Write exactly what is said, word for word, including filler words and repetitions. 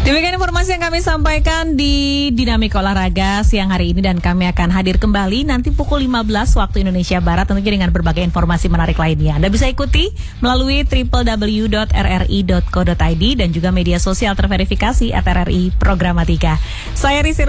Demikian informasi yang kami sampaikan di Dinamika Olahraga siang hari ini, dan kami akan hadir kembali nanti pukul lima belas waktu Indonesia Barat tentunya dengan berbagai informasi menarik lainnya. Anda bisa ikuti melalui w w w dot r r i dot co dot i d dan juga media sosial terverifikasi at R R I Programatika. Saya Risi